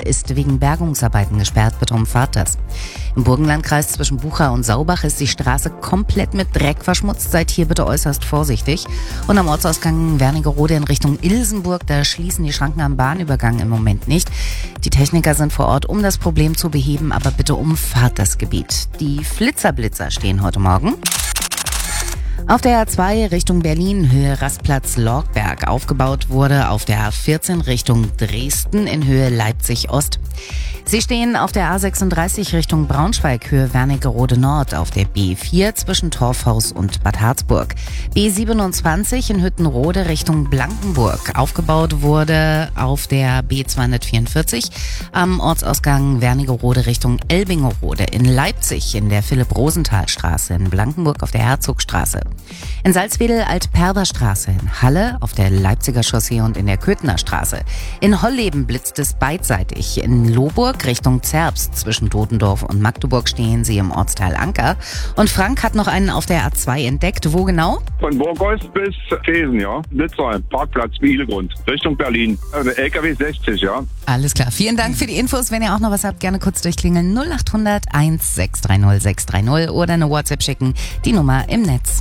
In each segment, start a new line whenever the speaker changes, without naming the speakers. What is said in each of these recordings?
ist wegen Bergungsarbeiten gesperrt. Bitte umfahrt das. Im Burgenlandkreis zwischen Bucha und Saubach ist die Straße komplett mit Dreck verschmutzt. Seid hier bitte äußerst vorsichtig. Und am Ortsausgang Wernigerode in Richtung Ilsenburg, da schließen die Schranken am Bahnübergang im Moment nicht. Die Techniker sind vor Ort, um das Problem zu beheben, aber bitte umfahrt das Gebiet. Die Flitzer stehen heute Morgen auf der A2 Richtung Berlin, Höhe Rastplatz Lorgberg. Aufgebaut wurde auf der A14 Richtung Dresden in Höhe Leipzig-Ost. Sie stehen auf der A36 Richtung Braunschweig, Höhe Wernigerode Nord, auf der B4 zwischen Torfhaus und Bad Harzburg. B27 in Hüttenrode Richtung Blankenburg. Aufgebaut wurde auf der B244 am Ortsausgang Wernigerode Richtung Elbingerode. In Leipzig in der Philipp-Rosenthal-Straße, in Blankenburg auf der Herzogstraße. In Salzwedel Alt-Perber-Straße, in Halle auf der Leipziger Chaussee und in der Köthener Straße. In Holleben blitzt es beidseitig. In Lohburg Richtung Zerbst zwischen Totendorf und Magdeburg stehen sie im Ortsteil Anker. Und Frank hat noch einen auf der A2 entdeckt. Wo genau?
Von Burgos bis Thesen, ja. Blitzer, Parkplatz Bielegrund, Richtung Berlin. LKW 60, ja.
Alles klar. Vielen Dank für die Infos. Wenn ihr auch noch was habt, gerne kurz durchklingeln. 0800 1630 630 oder eine WhatsApp schicken. Die Nummer im Netz.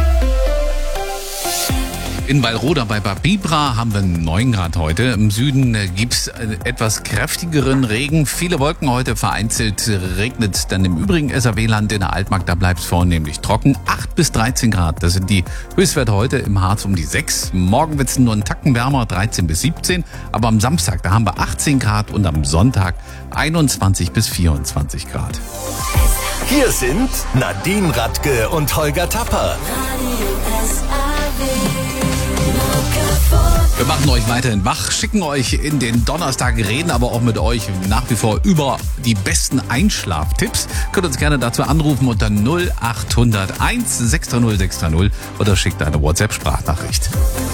In Wallroda bei Bad Bibra haben wir 9 Grad heute. Im Süden gibt's etwas kräftigeren Regen. Viele Wolken heute, vereinzelt regnet dann im übrigen SAW-Land. In der Altmark, da bleibt's vornehmlich trocken. 8 bis 13 Grad, das sind die Höchstwerte heute. Im Harz um die 6. Morgen wird's nur einen Tacken wärmer, 13 bis 17. Aber am Samstag, da haben wir 18 Grad und am Sonntag 21 bis 24 Grad.
Hier sind Nadine Radke und Holger Tapper.
Wir machen euch weiterhin wach, schicken euch in den Donnerstag, reden aber auch mit euch nach wie vor über die besten Einschlaftipps. Könnt uns gerne dazu anrufen unter 0800 1 630 630 oder schickt eine WhatsApp-Sprachnachricht.